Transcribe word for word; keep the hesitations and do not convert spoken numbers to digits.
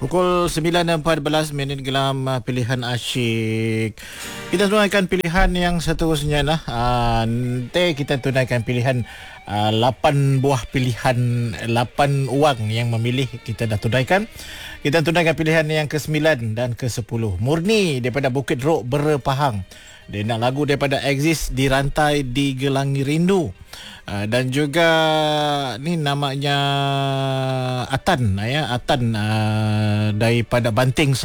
Pukul sembilan dan empat belas minit gelam uh, pilihan asyik. Kita tunaikan pilihan yang seterusnya lah. Uh, nanti kita tunaikan pilihan uh, lapan buah pilihan, lapan wang yang memilih kita dah tunaikan. Kita tunaikan pilihan yang ke sembilan dan ke sepuluh. Murni daripada Bukit Rok Bera Pahang. Dia nak lagu daripada Exist, Dirantai di Gelangi Rindu. Uh, dan juga ni namanya Atan, ya, Atan uh, daripada Banting